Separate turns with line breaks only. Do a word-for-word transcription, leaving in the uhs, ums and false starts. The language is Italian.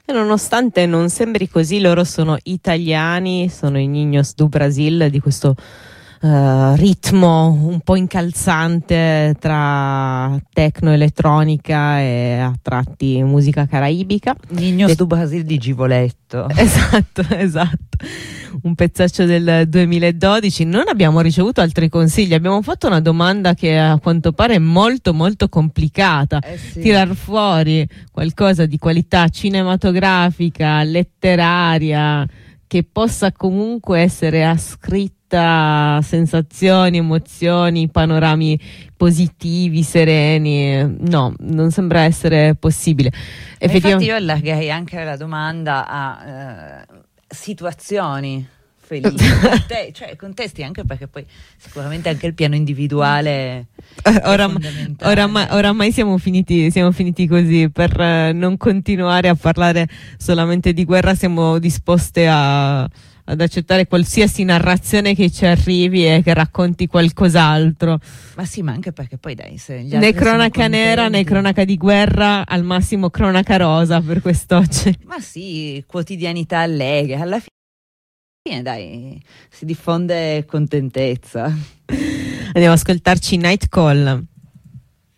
E nonostante non sembri così, loro sono italiani, sono i Niños do Brasil, di questo uh, ritmo un po' incalzante tra techno, elettronica e a tratti musica caraibica.
Niños De- do Brasil di Givoletto.
Esatto, esatto. Un pezzaccio del duemiladodici. Non abbiamo ricevuto altri consigli, abbiamo fatto una domanda che a quanto pare è molto molto complicata.
Eh sì.
Tirar fuori qualcosa di qualità cinematografica, letteraria, che possa comunque essere ascritta a sensazioni, emozioni, panorami positivi, sereni. No, non sembra essere possibile.
Infatti io allargherei anche la domanda a uh, situazioni felici, Conte- cioè contesti, anche perché poi sicuramente anche il piano individuale
Oram- oramai, oramai siamo finiti siamo finiti così. Per uh, non continuare a parlare solamente di guerra, siamo disposte a, ad accettare qualsiasi narrazione che ci arrivi e che racconti qualcos'altro.
Ma sì, ma anche perché poi dai, se gli
né cronaca nera né cronaca di guerra, al massimo cronaca rosa per quest'oggi.
Ma sì, quotidianità allegra, alla fine dai, si diffonde contentezza.
Andiamo ad ascoltarci Night Call.